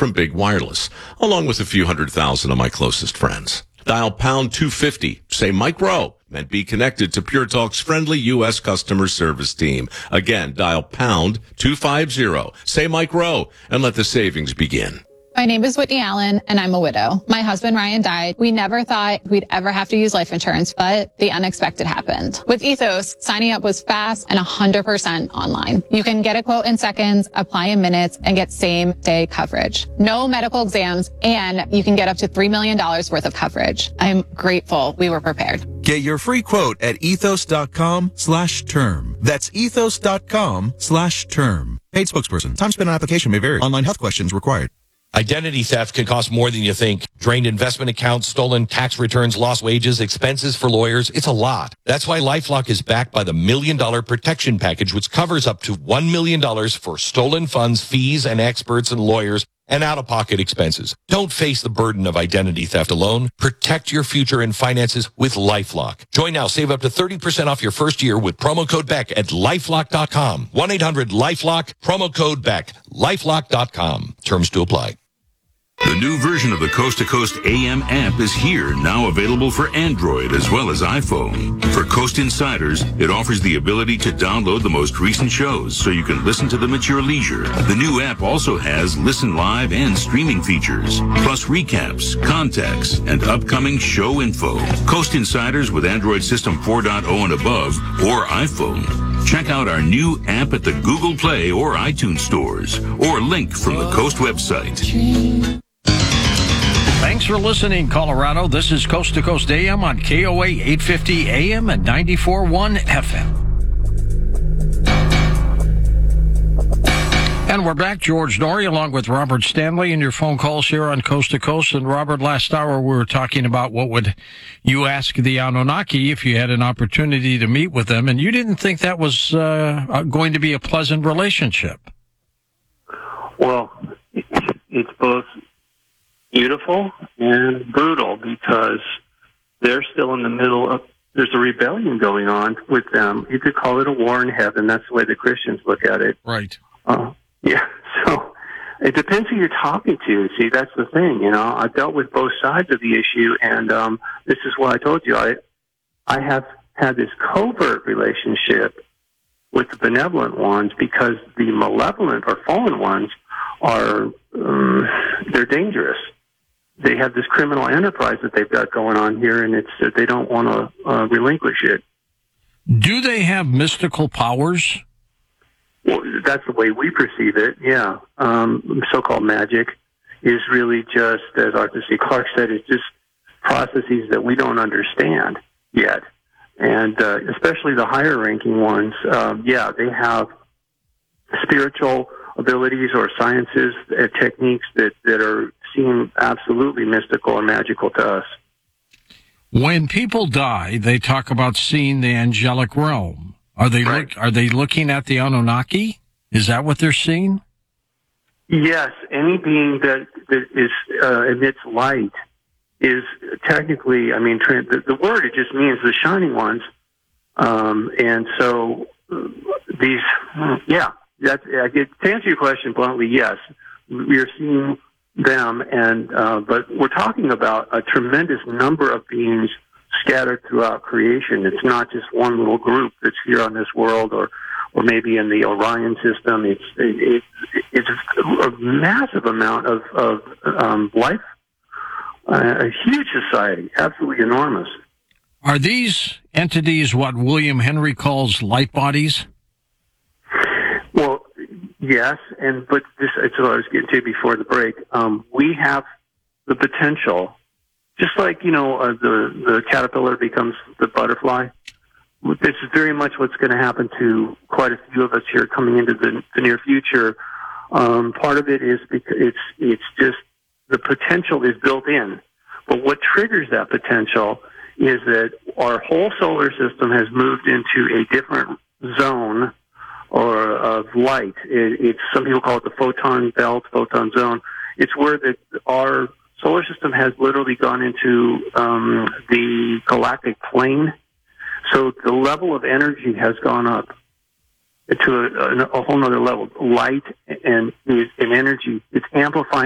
from Big Wireless, along with a few 100,000 of my closest friends. Dial pound 250. Say Mike Rowe and be connected to Pure Talk's friendly U.S. customer service team. Again, dial pound 250. Say Mike Rowe and let the savings begin. My name is Whitney Allen, and I'm a widow. My husband, Ryan, died. We never thought we'd ever have to use life insurance, but the unexpected happened. With Ethos, signing up was fast and 100% online. You can get a quote in seconds, apply in minutes, and get same-day coverage. No medical exams, and you can get up to $3 million worth of coverage. I'm grateful we were prepared. Get your free quote at ethos.com/term. That's ethos.com/term. Paid spokesperson. Time spent on application may vary. Online health questions required. Identity theft can cost more than you think. Drained investment accounts, stolen tax returns, lost wages, expenses for lawyers. It's a lot. That's why LifeLock is backed by the $1 Million Protection Package, which covers up to $1 million for stolen funds, fees, and experts and lawyers, and out-of-pocket expenses. Don't face the burden of identity theft alone. Protect your future and finances with LifeLock. Join now. Save up to 30% off your first year with promo code BECK at LifeLock.com. 1-800-LifeLock, promo code BECK, LifeLock.com. Terms to apply. The new version of the Coast to Coast AM app is here, now available for Android as well as iPhone. For Coast Insiders, it offers the ability to download the most recent shows so you can listen to them at your leisure. The new app also has listen live and streaming features, plus recaps, contacts, and upcoming show info. Coast Insiders with Android System 4.0 and above or iPhone. Check out our new app at the Google Play or iTunes stores, or link from the Coast website. Thanks for listening, Colorado. This is Coast to Coast AM on KOA 850 AM and 94.1 FM. And we're back. George Noory along with Robert Stanley and your phone calls here on Coast to Coast. And Robert, last hour we were talking about what would you ask the Anunnaki if you had an opportunity to meet with them, and you didn't think that was going to be a pleasant relationship. Well, it's both beautiful and brutal because they're still in the middle of, there's a rebellion going on with them. You could call it a war in heaven. That's the way the Christians look at it. Right. Yeah. So it depends who you're talking to. See, that's the thing. You know, I've dealt with both sides of the issue, and this is why I told you I have had this covert relationship with the benevolent ones because the malevolent or fallen ones are they're dangerous. They have this criminal enterprise that they've got going on here, and it's they don't want to relinquish it. Do they have mystical powers? Well, that's the way we perceive it, yeah. So-called magic is really just, as Arthur C. Clarke said, it's just processes that we don't understand yet. And especially the higher-ranking ones, yeah, they have spiritual abilities or sciences, techniques that seem absolutely mystical or magical to us. When people die, they talk about seeing the angelic realm. Are they are they looking at the Anunnaki? Is that what they're seeing? Yes, any being that is emits light is technically, I mean, the word, it just means the shining ones. And so these, yeah, to answer your question bluntly, yes, we are seeing them, and but we're talking about a tremendous number of beings scattered throughout creation. It's not just one little group that's here on this world, or maybe in the Orion system. It's a massive amount of life, a huge society, absolutely enormous. Are these entities what William Henry calls light bodies? Well, yes, but it's what I was getting to before the break. We have the potential, just like, the caterpillar becomes the butterfly. This is very much what's going to happen to quite a few of us here coming into the near future. Part of it is because it's just the potential is built in. But what triggers that potential is that our whole solar system has moved into a different zone or of light. It's some people call it the photon belt, photon zone. It's where our solar system has literally gone into the galactic plane. So the level of energy has gone up to a whole nother level. Light and energy, it's amplifying